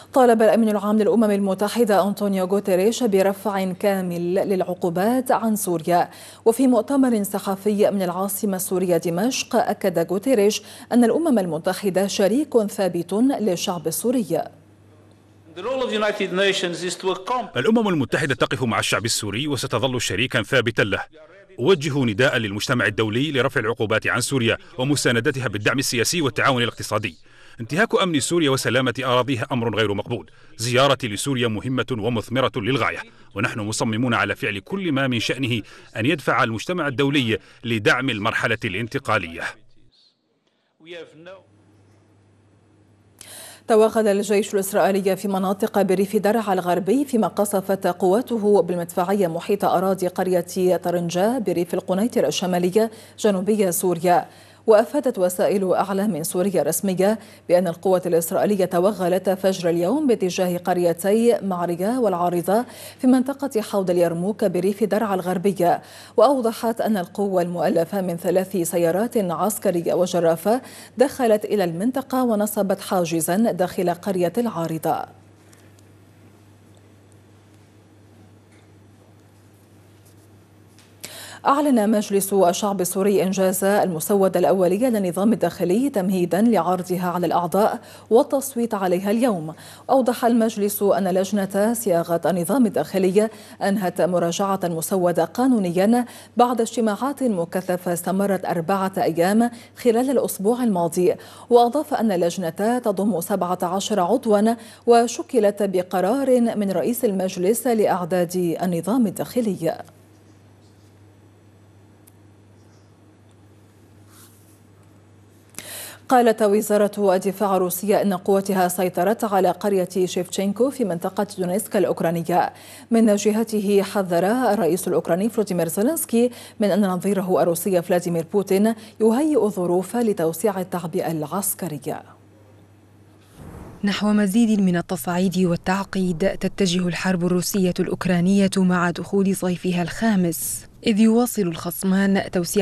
طالب الأمين العام للأمم المتحدة أنطونيو غوتيريش برفع كامل للعقوبات عن سوريا. وفي مؤتمر صحفي من العاصمة السورية دمشق، أكد غوتيريش أن الأمم المتحدة شريك ثابت للشعب السوري. الأمم المتحدة تقف مع الشعب السوري وستظل شريكا ثابتا له. أوجه نداء للمجتمع الدولي لرفع العقوبات عن سوريا ومساندتها بالدعم السياسي والتعاون الاقتصادي. انتهاك أمن سوريا وسلامة أراضيها أمر غير مقبول. زيارتي لسوريا مهمة ومثمرة للغاية، ونحن مصممون على فعل كل ما من شأنه أن يدفع المجتمع الدولي لدعم المرحلة الانتقالية. توغل الجيش الإسرائيلي في مناطق بريف درعا الغربي، فيما قصفت قوته بالمدفعية محيط أراضي قرية طرنجة بريف القنيطر الشمالية جنوبية سوريا. وأفادت وسائل أعلام سورية رسمية بأن القوات الإسرائيلية توغلت فجر اليوم باتجاه قريتي معرية والعارضة في منطقة حوض اليرموك بريف درعا الغربية. وأوضحت أن القوة المؤلفة من 3 سيارات عسكرية وجرافة دخلت إلى المنطقة ونصبت حاجزا داخل قرية العارضة. أعلن مجلس الشعب السوري إنجاز المسودة الأولية للنظام الداخلي تمهيدا لعرضها على الأعضاء والتصويت عليها اليوم. أوضح المجلس أن لجنة صياغة النظام الداخلي أنهت مراجعة المسودة قانونيا بعد اجتماعات مكثفة استمرت 4 أيام خلال الأسبوع الماضي. وأضاف أن اللجنة تضم 17 عضوا وشكلت بقرار من رئيس المجلس لإعداد النظام الداخلي. قالت وزارة الدفاع الروسية أن قواتها سيطرت على قرية شيفتشينكو في منطقة دونيتسك الأوكرانية. من جهته حذر الرئيس الأوكراني فلوديمير زيلينسكي من أن نظيره الروسي فلاديمير بوتين يهيئ الظروف لتوسيع التعبئة العسكرية. نحو مزيد من التصعيد والتعقيد تتجه الحرب الروسية الأوكرانية مع دخول صيفها الخامس، إذ يواصل الخصمان توسيع